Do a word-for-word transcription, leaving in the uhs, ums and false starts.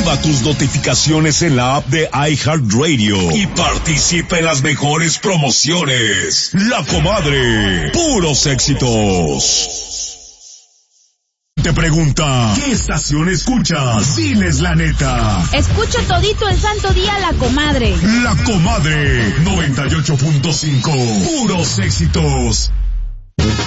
Activa tus notificaciones en la app de iHeartRadio y participa en las mejores promociones. La Comadre, puros éxitos. Te pregunta, ¿qué estación escuchas? Diles la neta. Escucho todito el santo día La Comadre. La Comadre, noventa y ocho punto cinco, puros éxitos.